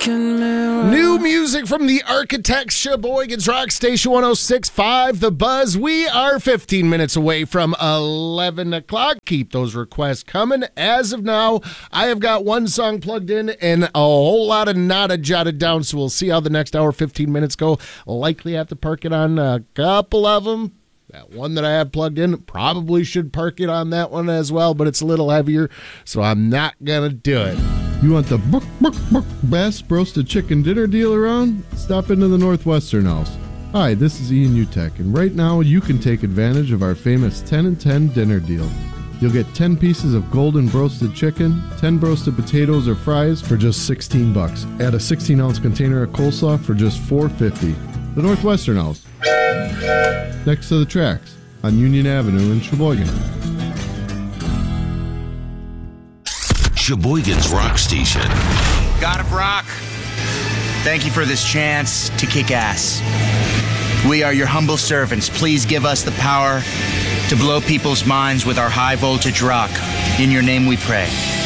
New music from the Architects, Sheboygan's Rock Station 106.5, The Buzz. We are 15 minutes away from 11 o'clock. Keep those requests coming. As of now, I have got one song plugged in and a whole lot of nada jotted down, so we'll see how the next hour, 15 minutes go. Likely have to park it on a couple of them. That one that I have plugged in, probably should park it on that one as well, but it's a little heavier, so I'm not going to do it. You want the best roasted chicken dinner deal around? Stop into the Northwestern House. Hi, this is Ian Utek, and right now you can take advantage of our famous 10 and 10 dinner deal. You'll get 10 pieces of golden roasted chicken, 10 roasted potatoes or fries for just $16. Add a 16-ounce container of coleslaw for just $4.50. The Northwestern House, next to the tracks on Union Avenue in Sheboygan. Sheboygan's Rock Station. God of Rock, thank you for this chance to kick ass. We are your humble servants. Please give us the power to blow people's minds with our high voltage rock. In your name we pray.